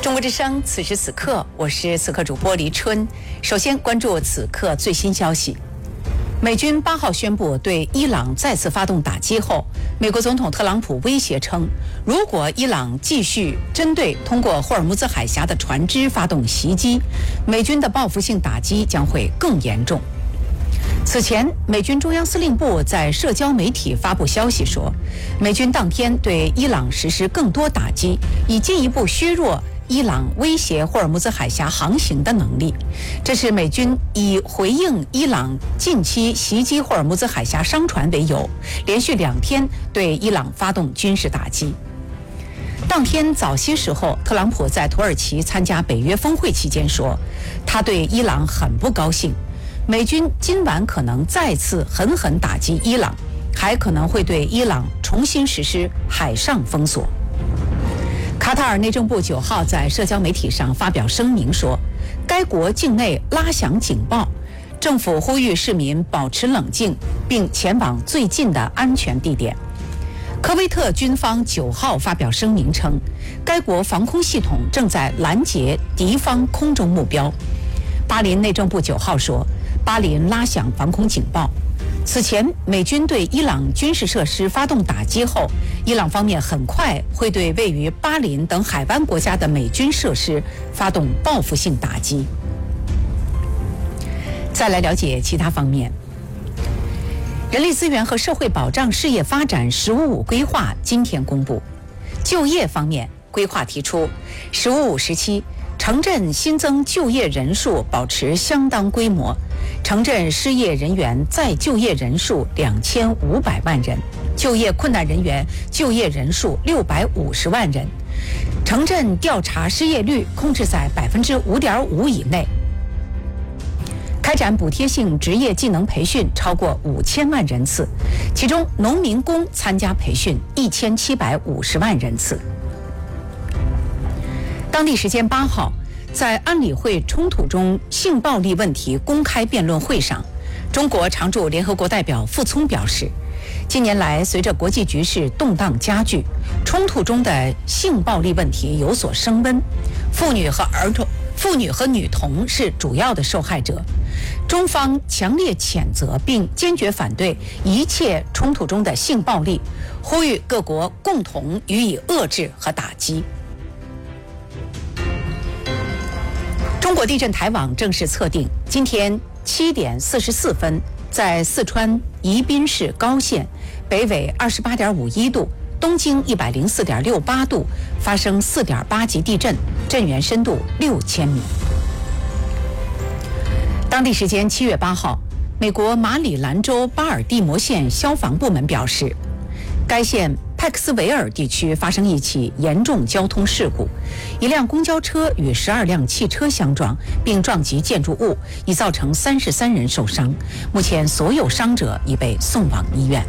中国之声，此时此刻，我是此刻主播黎春。首先关注此刻最新消息。美军8号宣布对伊朗再次发动打击后，美国总统特朗普威胁称，如果伊朗继续针对通过霍尔木兹海峡的船只发动袭击，美军的报复性打击将会更严重。此前，美军中央司令部在社交媒体发布消息说，美军当天对伊朗实施更多打击，以进一步削弱伊朗威胁霍尔木兹海峡航行的能力。这是美军以回应伊朗近期袭击霍尔木兹海峡商船为由，连续2天对伊朗发动军事打击。当天早些时候，特朗普在土耳其参加北约峰会期间说，他对伊朗很不高兴，美军今晚可能再次狠狠打击伊朗，还可能会对伊朗重新实施海上封锁。卡塔尔内政部9号在社交媒体上发表声明说，该国境内拉响警报，政府呼吁市民保持冷静，并前往最近的安全地点。科威特军方9号发表声明称，该国防空系统正在拦截敌方空中目标。巴林内政部9号说，巴林拉响防空警报。此前，美军对伊朗军事设施发动打击后，伊朗方面很快会对位于巴林等海湾国家的美军设施发动报复性打击。再来了解其他方面。人力资源和社会保障事业发展“十五五”规划今天公布。就业方面，规划提出“十五五”时期，城镇新增就业人数保持相当规模，城镇失业人员再就业人数2500万人，就业困难人员就业人数650万人，城镇调查失业率控制在5.5%以内。开展补贴性职业技能培训超过5000万人次，其中农民工参加培训1750万人次。当地时间8号，在安理会冲突中性暴力问题公开辩论会上，中国常驻联合国代表傅聪表示，近年来随着国际局势动荡加剧，冲突中的性暴力问题有所升温，妇女和女童是主要的受害者。中方强烈谴责并坚决反对一切冲突中的性暴力，呼吁各国共同予以遏制和打击。中国地震台网正式测定，今天7点44分，在四川宜宾市高县，北纬28.51度，东经104.68度，发生4.8级地震，震源深度6000米。当地时间7月8号，美国马里兰州巴尔的摩县消防部门表示，该县派克斯维尔地区发生一起严重交通事故，一辆公交车与12辆汽车相撞，并撞击建筑物，已造成33人受伤。目前所有伤者已被送往医院。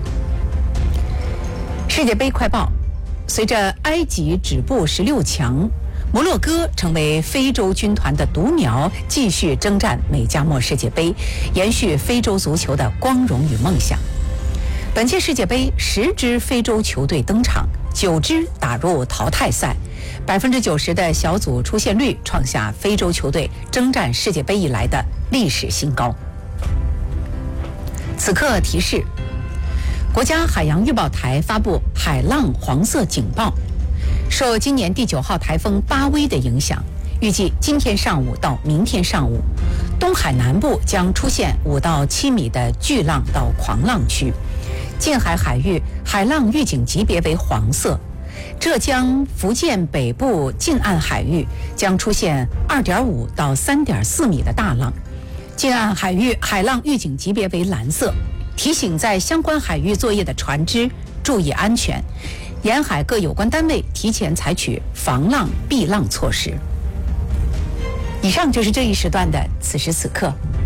世界杯快报：随着埃及止步16强，摩洛哥成为非洲军团的独苗，继续征战美加墨世界杯，延续非洲足球的光荣与梦想。本届世界杯10支非洲球队登场，9支打入淘汰赛，90%的小组出线率创下非洲球队征战世界杯以来的历史新高。此刻提示：国家海洋预报台发布海浪黄色警报，受今年第9号台风巴威的影响，预计今天上午到明天上午，东海南部将出现5到7米的巨浪到狂浪区，近海海域海浪预警级别为黄色，浙江、福建北部近岸海域将出现2.5到3.4米的大浪，近岸海域海浪预警级别为蓝色，提醒在相关海域作业的船只注意安全，沿海各有关单位提前采取防浪避浪措施。以上就是这一时段的此时此刻。